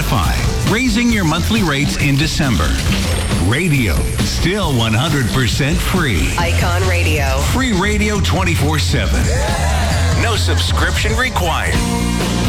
Wi-Fi, raising your monthly rates in December. Radio, still 100% free. Icon Radio. Free radio 24/7. No subscription required.